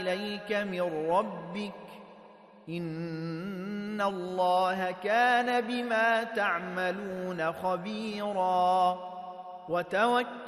إليك من ربك إن الله كان بما تعملون خبيرا وتوكل